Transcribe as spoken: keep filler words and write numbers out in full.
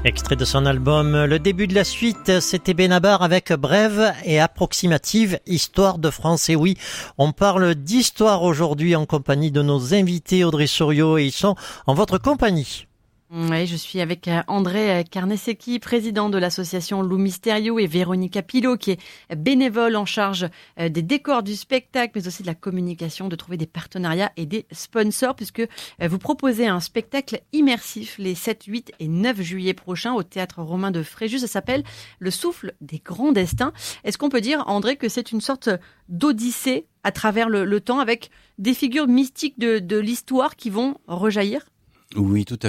Extrait de son album Le début de la suite, c'était Benabar avec Brève et approximative Histoire de France. Et oui, on parle d'histoire aujourd'hui en compagnie de nos invités Audrey Souriau et ils sont en votre compagnie. Oui, je suis avec André Carnesecchi, président de l'association Loup Mysterio, et Véronica Pilot, qui est bénévole en charge des décors du spectacle, mais aussi de la communication, de trouver des partenariats et des sponsors, puisque vous proposez un spectacle immersif les sept, huit et neuf juillet prochains au Théâtre Romain de Fréjus. Ça s'appelle Le souffle des grands destins. Est-ce qu'on peut dire, André, que c'est une sorte d'odyssée à travers le, le temps avec des figures mystiques de, de l'histoire qui vont rejaillir ? Oui, tout à fait.